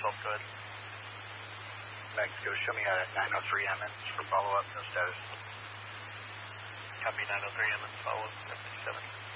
12, go ahead. Mexico, show me a 903 Emmons for follow-up, no status. Copy 903 Emmons, follow-up, 57.